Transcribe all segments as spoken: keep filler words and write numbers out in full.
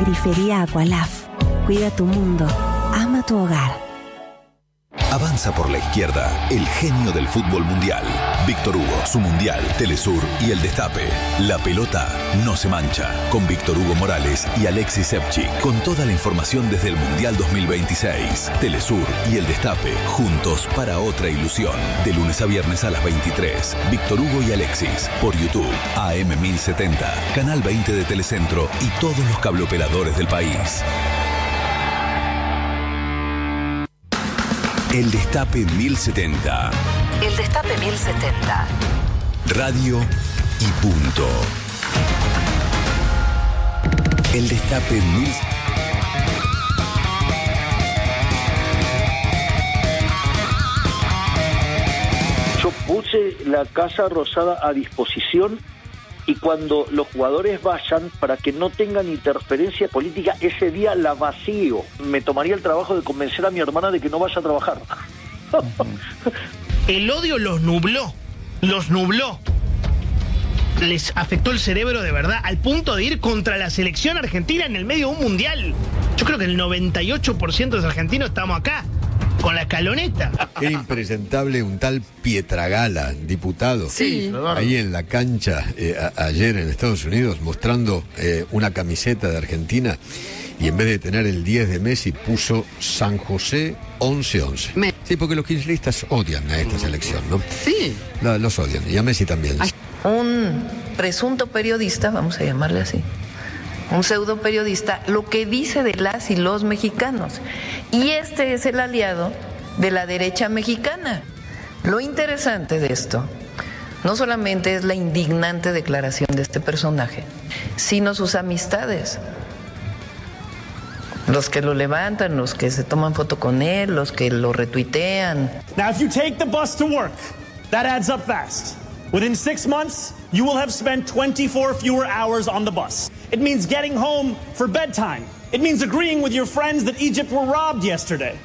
Grifería Aqualaf. Cuida tu mundo. Ama tu hogar. Avanza por la izquierda el genio del fútbol mundial. Víctor Hugo, su mundial, Telesur y El Destape. La pelota no se mancha. Con Víctor Hugo Morales y Alexis Sepchik. Con toda la información desde el Mundial dos mil veintiséis. Telesur y El Destape. Juntos para otra ilusión. De lunes a viernes a las veintitrés. Víctor Hugo y Alexis. Por YouTube. A M mil setenta. Canal veinte de Telecentro. Y todos los cableoperadores del país. El Destape mil setenta. El Destape mil setenta. Radio y punto. El Destape mil... Yo puse la Casa Rosada a disposición y cuando los jugadores vayan, para que no tengan interferencia política, ese día la vacío. Me tomaría el trabajo de convencer a mi hermana de que no vaya a trabajar. El odio los nubló, los nubló. Les afectó el cerebro de verdad, al punto de ir contra la selección argentina en el medio de un mundial. Yo creo que el noventa y ocho por ciento de los argentinos estamos acá, con la escaloneta. Era impresentable un tal Pietragala, diputado, sí, ahí en la cancha eh, a, ayer en Estados Unidos, mostrando eh, una camiseta de Argentina, y en vez de tener el diez de Messi puso San José once once. Me... Sí, porque los kirchneristas odian a esta selección, ¿no? Sí. No, los odian, y a Messi también. Ay, un presunto periodista, vamos a llamarle así, un pseudo periodista, lo que dice de las y los mexicanos. Y este es el aliado de la derecha mexicana. Lo interesante de esto no solamente es la indignante declaración de este personaje, sino sus amistades. Los que lo levantan, los que se toman foto con él, los que lo retuitean. Now, if you take the bus to work, that adds up fast. Within six months, you will have spent twenty-four fewer hours on the bus. It means getting home for bedtime. It means agreeing with your friends that Egypt were robbed yesterday.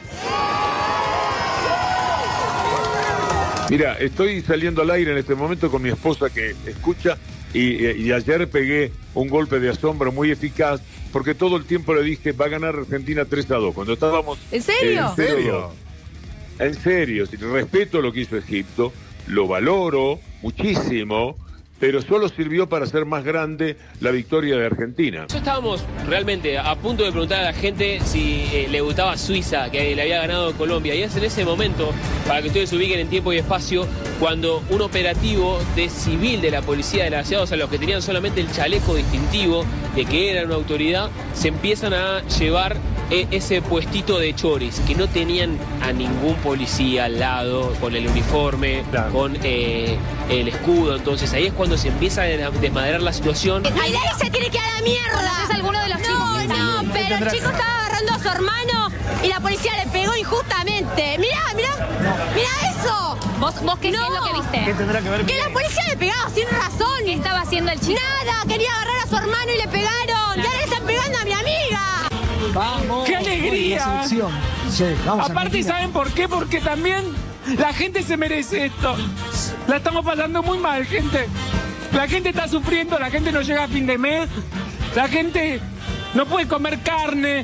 Mira, estoy saliendo al aire en este momento con mi esposa que escucha y, y ayer pegué un golpe de asombro muy eficaz porque todo el tiempo le dije va a ganar Argentina tres a dos. Cuando estábamos... ¿En serio? ¿En serio? En serio, si respeto lo que hizo Egipto, lo valoro muchísimo, pero solo sirvió para hacer más grande la victoria de Argentina. Yo estábamos realmente a punto de preguntar a la gente si eh, le gustaba Suiza, que le había ganado Colombia, y es en ese momento, para que ustedes se ubiquen en tiempo y espacio, cuando un operativo de civil de la policía de la ciudad, o sea, los que tenían solamente el chaleco distintivo de que eran una autoridad, se empiezan a llevar eh, ese puestito de choris, que no tenían a ningún policía al lado, con el uniforme, claro, con eh, el escudo. Entonces ahí es cuando se empieza a desmadrar la situación. ¡Milei se tiene que ir a la mierda! ¿Es alguno de los chicos? No, no, pero el chico estaba agarrando a su hermano y la policía le pegó injustamente. Mirá, mirá, mirá eso. ¿Vos, vos qué, no. qué es lo que viste? ¿Qué tendrá que ver? Que la policía le pegaba sin razón. ¿Qué estaba haciendo el chico? Nada, quería agarrar a su hermano y le pegaron. Ya le están pegando a mi amiga. ¡Vamos! ¡Qué alegría! Sí, vamos. Aparte, ¿saben por qué? Porque también la gente se merece esto. La estamos pasando muy mal, gente. La gente está sufriendo, la gente no llega a fin de mes, la gente no puede comer carne.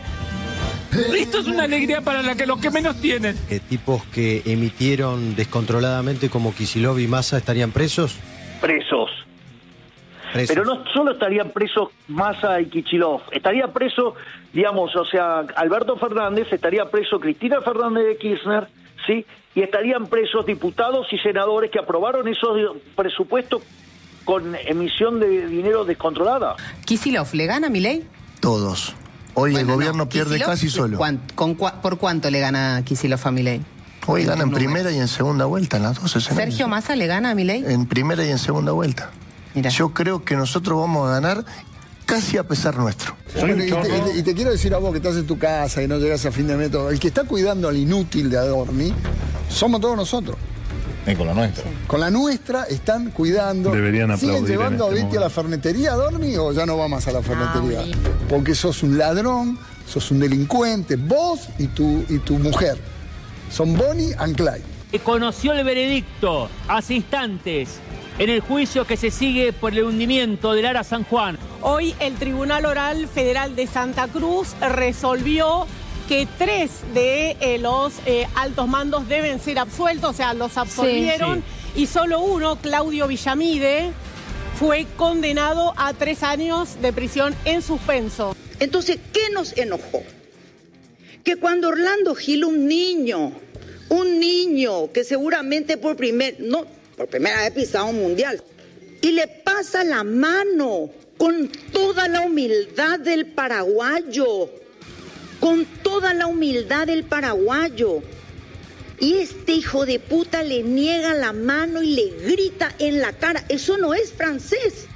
Esto es una alegría para la que, los que menos tienen. Eh, ¿Tipos que emitieron descontroladamente como Kicillof y Massa estarían presos? Presos. Presos. Pero no solo estarían presos Massa y Kicillof, estaría preso, digamos, o sea, Alberto Fernández, estaría preso Cristina Fernández de Kirchner, ¿sí? Y estarían presos diputados y senadores que aprobaron esos presupuestos con emisión de dinero descontrolada. ¿Kicillof le gana a Milei? Todos. Hoy bueno, el gobierno no. pierde casi solo. ¿Cuán, con cua, ¿Por cuánto le gana Kicillof a Milei? Hoy gana en primera y en segunda vuelta, en las dos escenarios. ¿Sergio Massa le gana a Milei? En primera y en segunda vuelta. Mirá. Yo creo que nosotros vamos a ganar casi a pesar nuestro. Bueno, y, te, y te quiero decir a vos que estás en tu casa y no llegas a fin de mes, todo. El que está cuidando al inútil de Adorni somos todos nosotros. Y con la nuestra. Con la nuestra están cuidando. Deberían aplaudir. ¿Siguen llevando este a Betty a la fernetería, Adorni, o ya no va más a la fernetería? Ah, porque sos un ladrón, sos un delincuente, vos y tu, y tu mujer. Son Bonnie and Clyde. Conoció el veredicto hace instantes. en el juicio que se sigue por el hundimiento del Ara San Juan. Hoy el Tribunal Oral Federal de Santa Cruz resolvió que tres de eh, los eh, altos mandos deben ser absueltos, o sea, los absolvieron, sí, sí. Y solo uno, Claudio Villamide, fue condenado a tres años de prisión en suspenso. Entonces, ¿qué nos enojó? Que cuando Orlando Gil, un niño, un niño que seguramente por, primer, no, por primera vez pisado un mundial, y le pasa la mano con toda la humildad del paraguayo, con toda la humildad del paraguayo, y este hijo de puta le niega la mano y le grita en la cara. Eso no es francés.